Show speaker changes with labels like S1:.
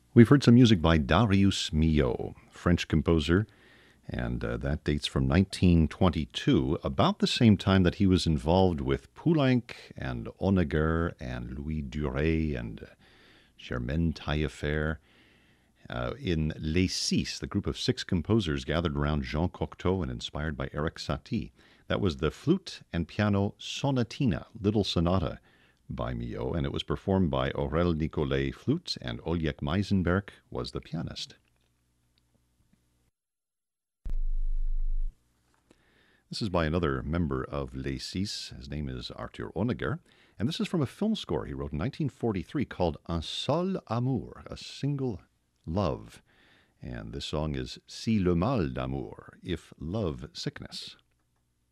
S1: We've heard some music by Darius Milhaud, French composer, and that dates from 1922, about the same time that he was involved with Poulenc and Honegger and Louis Duret and Germaine Taillefer. In Les Six, the group of six composers gathered around Jean Cocteau and inspired by Eric Satie. That was the flute and piano sonatina, Little Sonata, by Milhaud, and it was performed by Aurel Nicolet, flute, and Oleg Meisenberg was the pianist. This is by another member of Les Six. His name is Arthur Honegger, and this is from a film score he wrote in 1943 called Un seul amour, a single love. And this song is Si le mal d'amour, if love sickness.